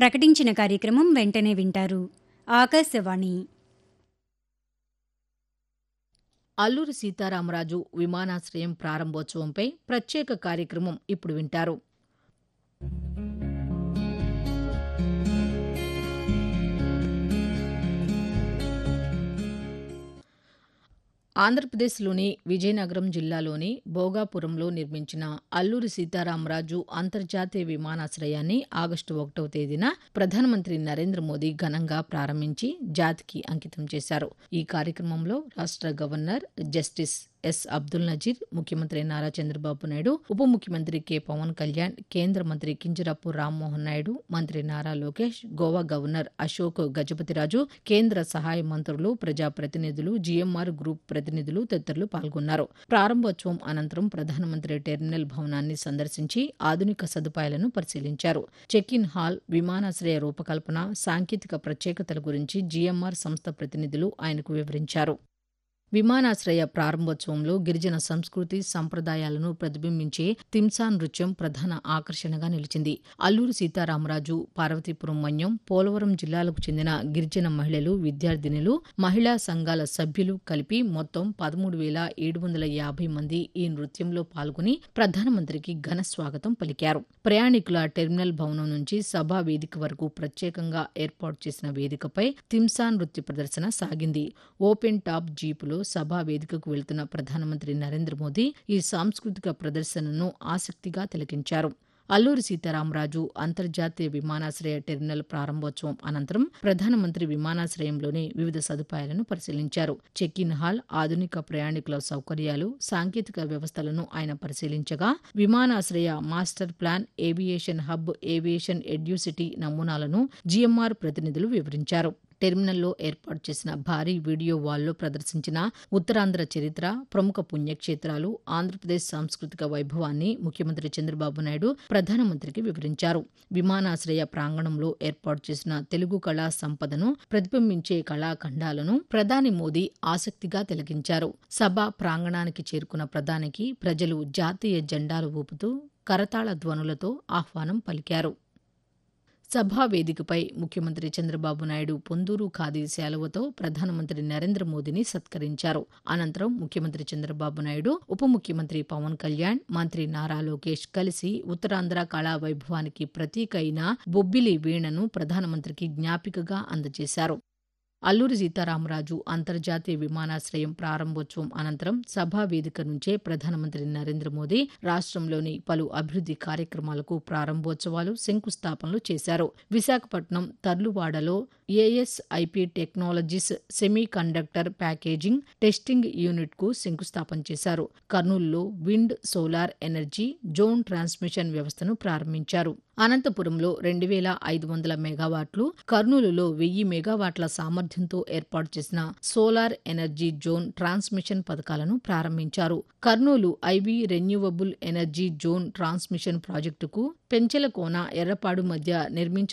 ప్రకటించిన కార్యక్రమం వెంటనే వింటారు. ఆకాశవాణి. అల్లూరి సీతారామరాజు విమానాశ్రయం ప్రారంభోత్సవంపై ప్రత్యేక కార్యక్రమం ఇప్పుడు వింటారు. ఆంధ్రప్రదేశ్లోని విజయనగరం జిల్లాలోని భోగాపురంలో నిర్మించిన అల్లూరి సీతారామరాజు అంతర్జాతీయ విమానాశ్రయాన్ని ఆగస్టు 1వ తేదీన ప్రధానమంత్రి నరేంద్ర మోదీ ఘనంగా ప్రారంభించి జాతికి అంకితం చేశారు. ఈ కార్యక్రమంలో రాష్ట్ర governor justice yes. Abdul Nazir, ముఖ్యమంత్రి నారా చంద్రబాబు నాయుడు, ఉప ముఖ్యమంత్రి కె. పవన్ కళ్యాణ్, కేంద్ర మంత్రి కింజరాపు రామ్మోహన్ నాయుడు, మంత్రి నారా లోకేష్, గోవా గవర్నర్ అశోక్ గజపతిరాజు, కేంద్ర సహాయ మంత్రులు, ప్రజాప్రతినిధులు, జీఎంఆర్ గ్రూప్ ప్రతినిధులు తదితరులు పాల్గొన్నారు. ప్రారంభోత్సవం అనంతరం ప్రధానమంత్రి టెర్మినల్ భవనాన్ని సందర్శించి ఆధునిక సదుపాయాలను పరిశీలించారు. చెక్ ఇన్ హాల్, విమానాశ్రయ రూపకల్పన, సాంకేతిక ప్రత్యేకతల గురించి జీఎంఆర్ సంస్థ ప్రతినిధులు ఆయనకు వివరించారు. విమానాశ్రయ ప్రారంభోత్సవంలో గిరిజన సంస్కృతి సంప్రదాయాలను ప్రతిబింబించే తింసా నృత్యం ప్రధాన ఆకర్షణగా నిలిచింది. అల్లూరి సీతారామరాజు, పార్వతీపురం మన్యం, పోలవరం జిల్లాలకు చెందిన గిరిజన మహిళలు, విద్యార్థినులు, మహిళా సంఘాల సభ్యులు కలిపి మొత్తం 13,750 మంది ఈ నృత్యంలో పాల్గొని ప్రధానమంత్రికి ఘన స్వాగతం పలికారు. ప్రయాణికుల టెర్మినల్ భవనం నుంచి సభా వేదిక వరకు ప్రత్యేకంగా ఏర్పాటు చేసిన వేదికపై తింసా నృత్య ప్రదర్శన సాగింది. ఓపెన్ టాప్ జీపులో సభా వేదికకు వెళ్తున్న ప్రధానమంత్రి నరేంద్ర మోదీ ఈ సాంస్కృతిక ప్రదర్శనను ఆసక్తిగా తిలకించారు. అల్లూరి సీతారామరాజు అంతర్జాతీయ విమానాశ్రయ టెర్మినల్ ప్రారంభోత్సవం అనంతరం ప్రధానమంత్రి విమానాశ్రయంలోని వివిధ సదుపాయాలను పరిశీలించారు. చెక్ ఇన్ హాల్, ఆధునిక ప్రయాణికుల సౌకర్యాలు, సాంకేతిక వ్యవస్థలను ఆయన పరిశీలించగా విమానాశ్రయ master plan, aviation hub, aviation educity నమూనాలను జీఎంఆర్ ప్రతినిధులు వివరించారు. టెర్మినల్లో ఏర్పాటు చేసిన భారీ వీడియో వాల్లో ప్రదర్శించిన ఉత్తరాంధ్ర చరిత్ర, ప్రముఖ పుణ్యక్షేత్రాలు, ఆంధ్రప్రదేశ్ సాంస్కృతిక వైభవాన్ని ముఖ్యమంత్రి చంద్రబాబు నాయుడు ప్రధానమంత్రికి వివరించారు. విమానాశ్రయ ప్రాంగణంలో ఏర్పాటు చేసిన తెలుగు కళా సంపదను ప్రతిబింబించే కళాఖండాలను ప్రధాని మోదీ ఆసక్తిగా తిలకించారు. సభ ప్రాంగణానికి చేరుకున్న ప్రధానికి ప్రజలు జాతీయ జెండాలు ఊపుతూ కరతాళ ధ్వనులతో ఆహ్వానం పలికారు. సభా వేదికపై ముఖ్యమంత్రి చంద్రబాబు నాయుడు పొందూరు ఖాదీ శాలువతో ప్రధానమంత్రి నరేంద్ర మోదీని సత్కరించారు. అనంతరం ముఖ్యమంత్రి చంద్రబాబు నాయుడు, ఉప ముఖ్యమంత్రి పవన్ కళ్యాణ్, మంత్రి నారా లోకేష్ కలిసి ఉత్తరాంధ్ర కళా వైభవానికి ప్రతీక అయిన బొబ్బిలి వీణను ప్రధానమంత్రికి జ్ఞాపికగా అందజేశారు. అల్లూరి సీతారామరాజు అంతర్జాతీయ విమానాశ్రయం ప్రారంభోత్సవం అనంతరం సభా వేదిక నుంచే ప్రధానమంత్రి నరేంద్ర మోదీ రాష్ట్రంలోని పలు అభివృద్ది కార్యక్రమాలకు ప్రారంభోత్సవాలు, శంకుస్థాపనలు చేశారు. Visakhapatnam తర్లువాడలో ASIP technologies semi conductor packaging, testing యూనిట్కు శంకుస్థాపన చేశారు. కర్నూలులో wind, solar energy zone transmission వ్యవస్థను ప్రారంభించారు. అనంతపురంలో 2,500 మెగావాట్లు, కర్నూలులో 1000 మెగావాట్ల సామర్థ్యంతో ఏర్పాటు చేసిన సోలార్ ఎనర్జీ జోన్ ట్రాన్స్మిషన్ పథకాలను ప్రారంభించారు. Kurnool ivy renewable energy zone transmission ప్రాజెక్టుకు పెంచెలకోన, ఎర్రపాడు మధ్య నిర్మించ